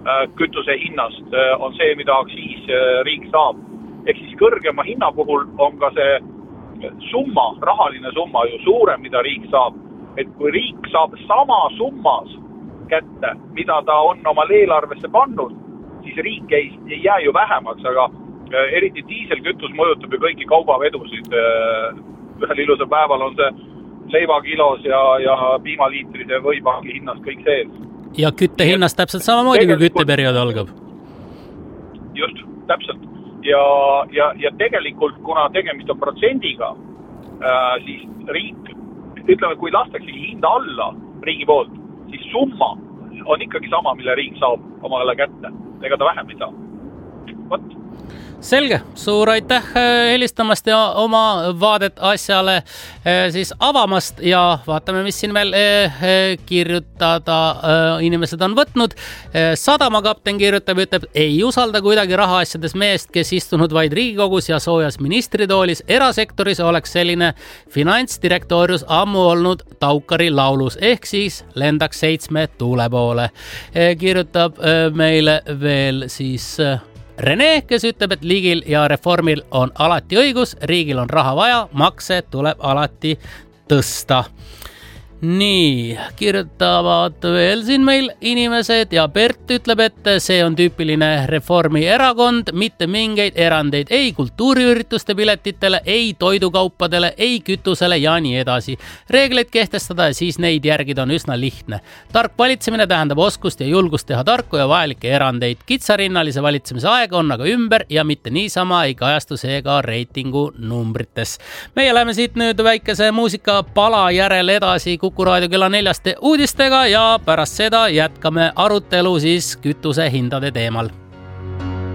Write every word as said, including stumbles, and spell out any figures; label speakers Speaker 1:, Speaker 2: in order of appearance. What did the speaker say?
Speaker 1: kütuse hinnast on see, mida aktsiis riik saab. Ehk siis kõrgema hinna puhul on ka see summa, rahaline summa ju suurem, mida riik saab. Et kui riik saab sama summas kätte, mida ta on oma eelarvesse pannud, siis riik ei, ei jää ju vähemaks, aga eriti diiselkütus mõjutab ju kõiki kaubavedusid. Ühel ilusal päeval on see leivakilos ja, ja piimaliitrid ja võipaagi hinnast kõik sees.
Speaker 2: Ja kütte hinnast täpselt samamoodi, kui kütteperiood algab.
Speaker 1: Just, täpselt. Ja, ja, ja tegelikult, kuna tegemist on protsendiga, äh, siis riik, ütleme, kui lastaksegi hinda alla riigi poolt, siis summa on ikkagi sama, mille riik saab omale kätte. Ega ta vähem ei saa. Võt.
Speaker 2: Selge, suur aitäh helistamast ja oma vaadet asjale siis avamast ja vaatame, mis siin veel kirjutada inimesed on võtnud. Sadamakapten kirjutab, ütleb, ei usalda kuidagi rahaasjades meest, kes istunud vaid Riigikogus ja soojas ministritoolis. Erasektoris oleks selline finantsdirektorius ammu olnud Taukari laulus, ehk siis lendaks seitsme tuule poole. Kirjutab meile veel siis Rene, kes ütleb, et Ligil ja Reformil on alati õigus, riigil on raha vaja, makse tuleb alati tõsta. Nii, kirjutavad veel siin meil inimesed ja Bert ütleb, et see on tüüpiline Reformi erakond, mitte mingeid erandeid ei kultuuriürituste piletitele, ei toidukaupadele, ei kütusele ja nii edasi. Reegleid kehtestada ja siis neid järgida on üsna lihtne. Tark valitsemine tähendab oskust ja julgust teha tarku ja vajalikke erandeid. Kitsarinnalise valitsemise aeg on aga ümber ja mitte niisama ei kajastu seega reitingu numbrites. Meie läheme siit nüüd väikese muusikapala järel edasi Kuku raadio kella neljaste uudistega ja pärast seda jätkame arutelu siis kütuse hindade teemal.